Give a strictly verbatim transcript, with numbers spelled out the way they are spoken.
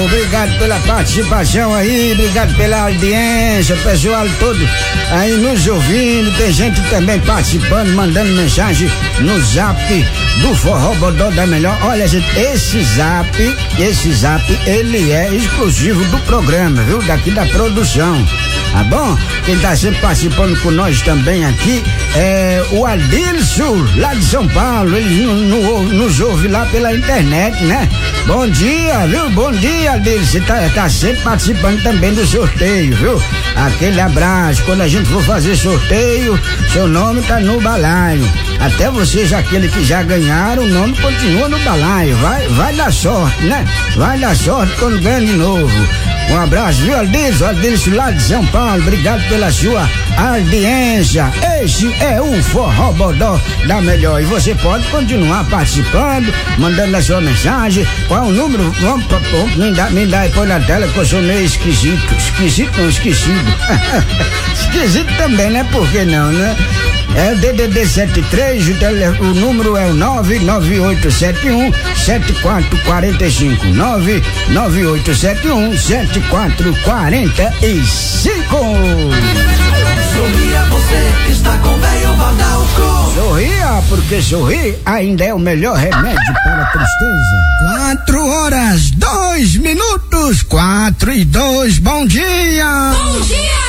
obrigado pela participação aí, obrigado pela audiência, pessoal todo aí nos ouvindo, tem gente também participando, mandando mensagem no zap do Forró Bodó da Melhor. Olha, gente, esse zap, esse zap, ele é exclusivo do programa, viu? Daqui da produção, tá bom? Quem tá sempre participando com nós também aqui é o Adilson, lá de São Paulo, ele no, no, nos ouve lá pela internet, né? Bom dia, viu? Bom dia, Adilson, você tá, tá sempre participando também do sorteio, viu? Aquele abraço, quando a gente for fazer sorteio, seu nome tá no balaio. Até vocês, aquele que já ganharam, o nome continua no balaio, vai, vai dar sorte, né? Vai dar sorte quando ganha de novo. Um abraço, viu, Adilson? Adilson lá de São Paulo, obrigado pela sua audiência. Esse é o Forró Bodó da Melhor. E você pode continuar participando, mandando a sua mensagem. Qual é o número? Vamos, vamos me dá, me dá aí, põe na tela que eu sou meio esquisito. Esquisito não, esquecido. Esquisito também, né? Por que não, né? É o D D D setenta e três, o, tele, o número é o nove nove oito sete um sete quatro quatro cinco. nove nove oito sete um sete quatro quatro cinco. Sorria, você está com Velho Vadalco. Sorria, porque sorrir ainda é o melhor remédio para a tristeza. Quatro horas, dois minutos, quatro e dois, bom dia! Bom dia!